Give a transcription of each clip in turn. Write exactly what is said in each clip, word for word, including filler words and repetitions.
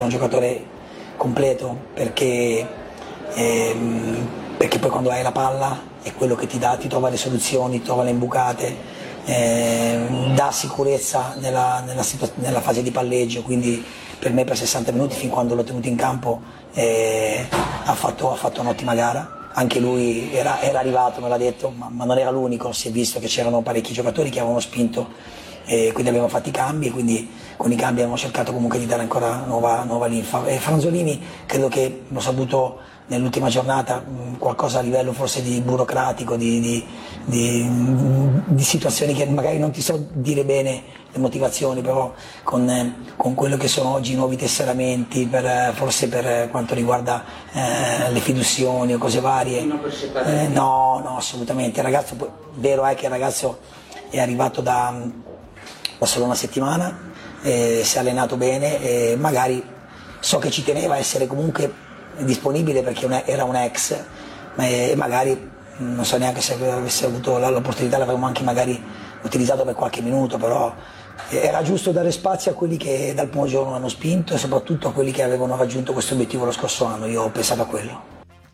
un giocatore completo perché, ehm, perché poi quando hai la palla è quello che ti dà, ti trova le soluzioni, trova le imbucate, ehm, dà sicurezza nella, nella, situa- nella fase di palleggio, quindi per me per sessanta minuti fin quando l'ho tenuto in campo eh, ha, fatto, ha fatto un'ottima gara. Anche lui era, era arrivato, me l'ha detto, ma, ma non era l'unico, si è visto che c'erano parecchi giocatori che avevano spinto. E quindi abbiamo fatto i cambi e quindi con i cambi abbiamo cercato comunque di dare ancora nuova, nuova linfa. E Franzolini credo che l'ho saputo nell'ultima giornata, mh, qualcosa a livello forse di burocratico, di, di, di, mh, di situazioni che magari non ti so dire bene le motivazioni, però con, eh, con quello che sono oggi i nuovi tesseramenti, per, forse per quanto riguarda eh, le fiduzioni o cose varie. Eh, no, no, assolutamente. Il ragazzo, vero è che il ragazzo è arrivato da da solo una settimana, eh, si è allenato bene e magari so che ci teneva a essere comunque disponibile perché un, era un ex, ma e magari non so neanche se avesse avuto l'opportunità, l'avremmo anche magari utilizzato per qualche minuto, però era giusto dare spazio a quelli che dal primo giorno hanno spinto e soprattutto a quelli che avevano raggiunto questo obiettivo lo scorso anno. Io ho pensato a quello.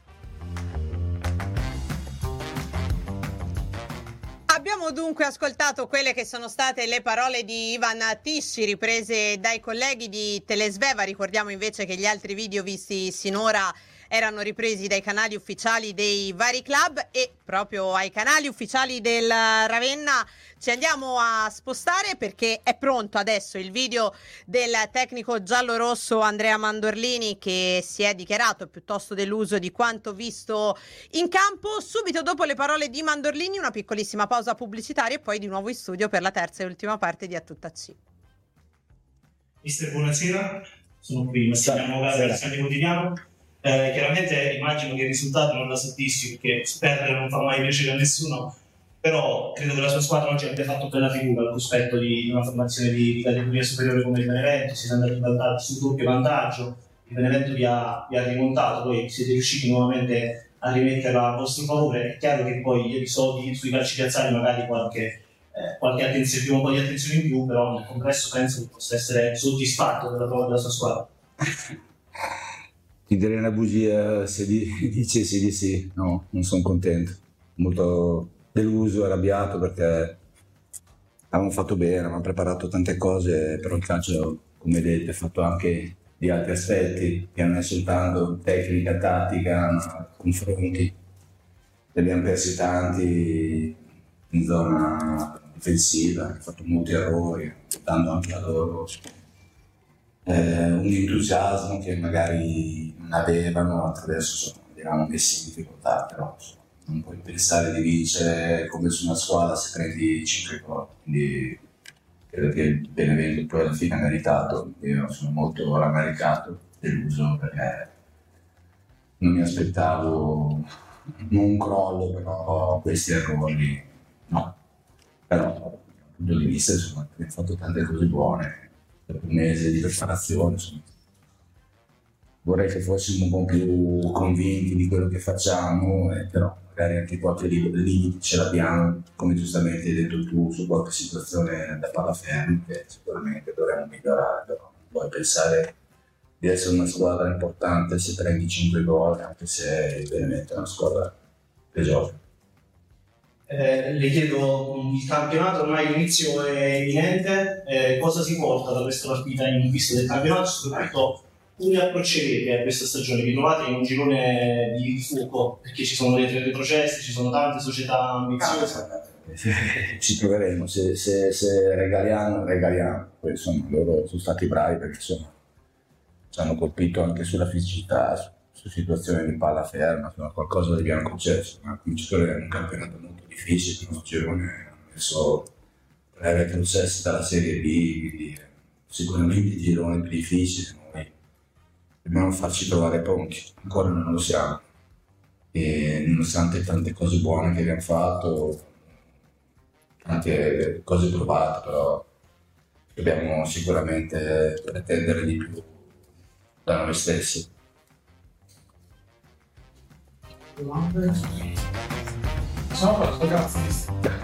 Abbiamo dunque ascoltato quelle che sono state le parole di Ivan Tisci riprese dai colleghi di Telesveva. Ricordiamo invece che gli altri video visti sinora erano ripresi dai canali ufficiali dei vari club e proprio ai canali ufficiali del Ravenna ci andiamo a spostare perché è pronto adesso il video del tecnico giallorosso Andrea Mandorlini, che si è dichiarato piuttosto deluso di quanto visto in campo. Subito dopo le parole di Mandorlini una piccolissima pausa pubblicitaria e poi di nuovo in studio per la terza e ultima parte di A Tutta C. Mister, buonasera, sono qui, Massimiliano Gava, versione quotidiano. Eh, chiaramente immagino che il risultato non la soddisfi perché perdere non fa mai piacere a nessuno, però credo che la sua squadra oggi abbia fatto bella figura al cospetto di una formazione di, di categoria superiore come il Benevento. Si è andati in vantaggio, sul doppio vantaggio, il Benevento vi ha, vi ha rimontato, poi siete riusciti nuovamente a rimetterla a vostro favore. È chiaro che poi gli episodi sui calci piazzali magari qualche, eh, qualche attenzione più, un po' di attenzione in più, però nel complesso penso che possa essere soddisfatto della prova della sua squadra. Ti direi una bugia se di, dicessi di sì, no, non sono contento, molto deluso, arrabbiato perché avevamo fatto bene, avevamo preparato tante cose, però il calcio, come vedete, è fatto anche di altri aspetti, che non è soltanto tecnica, tattica, ma confronti. Ne abbiamo persi tanti in zona difensiva, hanno fatto molti errori, dando anche a loro eh, un entusiasmo che magari non avevano, adesso sono diciamo, messi in difficoltà, però insomma, non puoi pensare di vincere come su una squadra se prendi cinque gol, quindi credo che il Benevento poi alla fine ha meritato. Io sono molto rammaricato, deluso perché non mi aspettavo non un crollo, però questi errori no, però dal punto di vista insomma abbiamo fatto tante cose buone per un mese di preparazione, insomma. Vorrei che fossimo un po' più convinti di quello che facciamo, eh, però magari anche qualche limite ce l'abbiamo, come giustamente hai detto tu, su qualche situazione da palla ferma che sicuramente dovremmo migliorare, però non puoi pensare di essere una squadra importante se prendi cinque gol, anche se il Benevento è una squadra che gioca. Eh, le chiedo, il campionato ormai l'inizio è imminente, eh, cosa si porta da questa partita in vista del campionato, soprattutto come approccerete a questa stagione? Vi trovate in un girone di, di fuoco perché ci sono dei retrocessi, ci sono tante società ambiziose? Ci troveremo, se, se, se regaliamo, regaliamo. Poi insomma loro sono stati bravi perché insomma ci hanno colpito anche sulla fisicità, su, su situazioni di palla ferma, insomma qualcosa gli abbiamo concesso, ma come ci troviamo in un campionato molto difficile, il girone hanno messo tre retrocessi dalla Serie B, quindi sicuramente il girone più difficile. Noi dobbiamo farci trovare pronti, ancora non lo siamo, e nonostante tante cose buone che abbiamo fatto, tante cose provate, però dobbiamo sicuramente pretendere di più da noi stessi. Ciao, ragazzi.